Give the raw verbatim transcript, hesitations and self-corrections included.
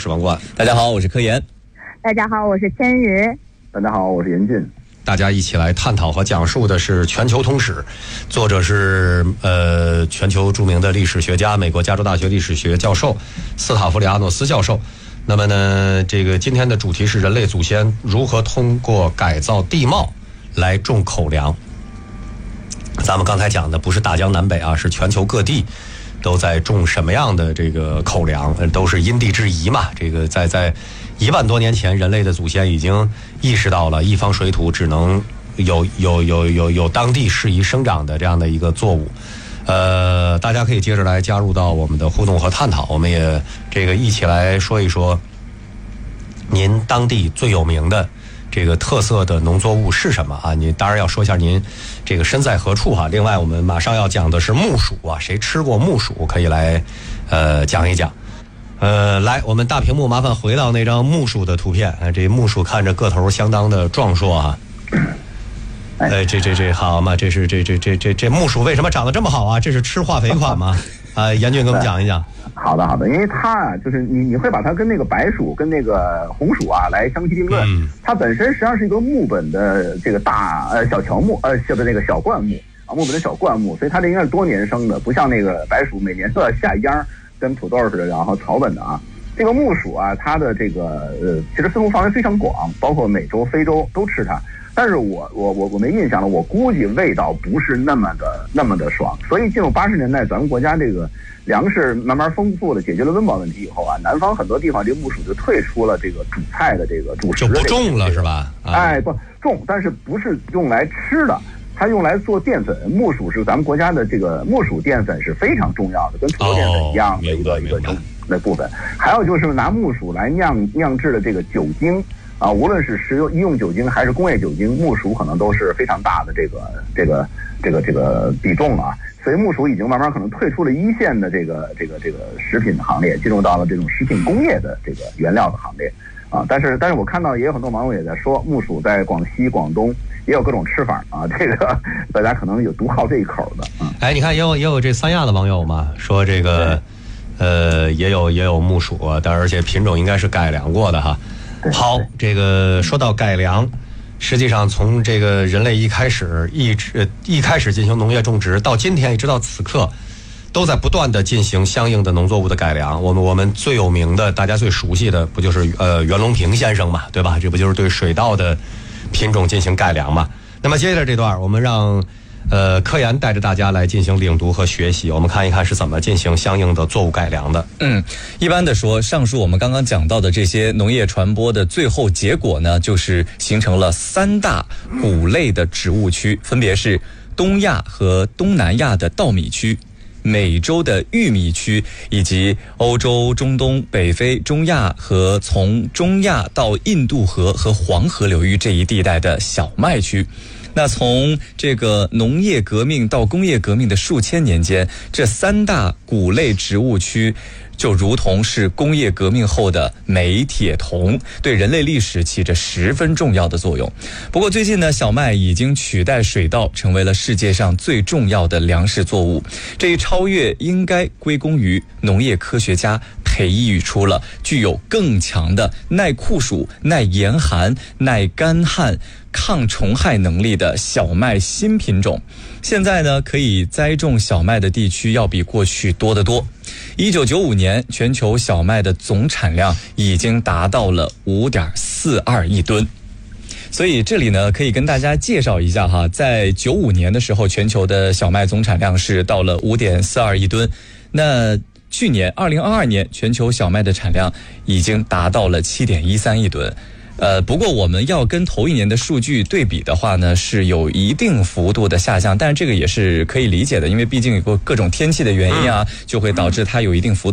是王冠。 大家好，我是柯岩。 大家好，我是千羽。 大家好，我是严俊。 大家一起来探讨和讲述的是《全球通史》，作者是呃全球著名的历史学家，美国加州大学历史学教授斯塔夫里阿诺斯教授。那么呢，这个今天的主题是人类祖先如何通过改造地貌来种口粮。咱们刚才讲的不是大江南北啊，是全球各地都在种什么样的这个口粮，都是因地制宜嘛。这个在在一万多年前，人类的祖先已经意识到了一方水土只能有有有有有当地适宜生长的这样的一个作物。呃，大家可以接着来加入到我们的互动和探讨，我们也这个一起来说一说您当地最有名的这个特色的农作物是什么啊？您当然要说一下您这个身在何处哈。另外，我们马上要讲的是木薯啊，谁吃过木薯可以来呃讲一讲。呃，来，我们大屏幕麻烦回到那张木薯的图片，这木薯看着个头相当的壮硕啊。哎，这这这好嘛？这是这这这这这木薯为什么长得这么好啊？这是吃化肥款吗？啊，严俊给我们讲一讲。 好的好的，因为它啊，就是你你会把它跟那个白薯跟那个红薯啊来相提并论。嗯、它本身实际上是一个木本的这个大呃小乔木呃小的那个小灌木啊，木本的小灌木，所以它这应该是多年生的，不像那个白薯每年都要下秧，跟土豆似的，然后草本的啊。这个木薯啊，它的这个呃其实分布范围非常广，包括美洲、非洲都吃它。但是我我我我没印象了，我估计味道不是那么的那么的爽。所以进入八十年代，咱们国家这个粮食慢慢丰富的解决了温饱问题以后啊，南方很多地方这个木薯就退出了这个主菜的这个主食的、这个， 就不种了是吧？ 啊、哎，不种，但是不是用来吃的，它用来做淀粉。木薯是咱们国家的这个木薯淀粉是非常重要的，跟土豆淀粉一样的一个、哦、一个成的部分。还有就是拿木薯来酿酿制的这个酒精。啊，无论是食用医用酒精还是工业酒精，木薯可能都是非常大的这个这个这个这个比重啊。所以木薯已经慢慢可能退出了一线的这个这个这个食品的行列，进入到了这种食品工业的这个原料的行列啊。但是但是我看到也有很多网友也在说，木薯在广西、广东也有各种吃法啊。这个大家可能有独好这一口的啊。 哎，你看也有也有这三亚的网友嘛，说这个呃也有也有木薯，但而且品种应该是改良过的哈。好，这个说到改良，实际上从这个人类一开始一直一开始进行农业种植，到今天一直到此刻，都在不断的进行相应的农作物的改良。我们我们最有名的，大家最熟悉的，不就是呃袁隆平先生嘛，对吧？这不就是对水稻的品种进行改良嘛？那么接着这段，我们让呃柯岩带着大家来进行领读和学习，我们看一看是怎么进行相应的作物改良的。 嗯，一般的说，上述我们刚刚讲到的这些农业传播的最后结果呢，就是形成了三大谷类的植物区，分别是东亚和东南亚的稻米区、美洲的玉米区，以及欧洲、中东、北非、中亚和从中亚到印度河和黄河流域这一地带的小麦区。那从这个农业革命到工业革命的数千年间，这三大谷类植物区就如同是工业革命后的镁、铁、铜，对人类历史起着十分重要的作用。不过最近呢，小麦已经取代水稻成为了世界上最重要的粮食作物。这一超越应该归功于农业科学家培育出了具有更强的耐酷暑、耐严寒、耐干旱、抗虫害能力的小麦新品种。现在呢，可以栽种小麦的地区要比过去多得多。一九九五年，全球小麦的总产量已经达到了 五点四二亿吨。所以这里呢，可以跟大家介绍一下哈，在九五年的时候，全球的小麦总产量是到了 五点四二亿吨。那去年二零二二年，全球小麦的产量已经达到了 七点一三亿吨。呃，不过我们要跟头一年的数据对比的话呢，是有一定幅度的下降，但是这个也是可以理解的，因为毕竟有各种天气的原因啊，就会导致它有一定幅度